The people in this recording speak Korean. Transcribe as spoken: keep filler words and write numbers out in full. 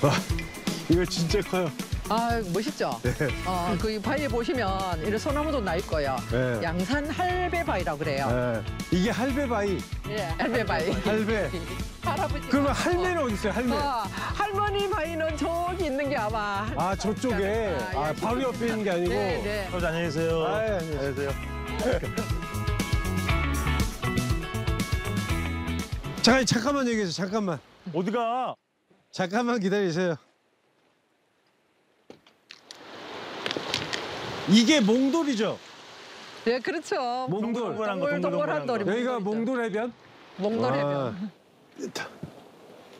와, 이거 진짜 커요. 아, 멋있죠? 네. 어, 그 바위에 보시면 이런 소나무도 나 있고요. 네. 양산 할배바위라고 그래요. 네. 이게 할배바위. 예, 할배바위. 할배. 할아버지. 그러면 할매는 어디 있어요? 할매. 어, 할머니 바위는 저기 있는 게 아마. 아, 저쪽에. 아, 예. 바로 옆에 있는 게 아니고. 네, 네. 아버지 안녕히 계세요. 아, 예, 안녕히 계세요. 잠깐, 잠깐만 여기 계세요. 잠깐만. 어디가? 잠깐만 기다리세요. 이게 몽돌이죠? 예, 그렇죠. 몽돌. 동글동글한 거, 동글동글한 동글동글한 거. 돌이 여기가 몽돌이죠. 몽돌 해변? 몽돌 해변. 아,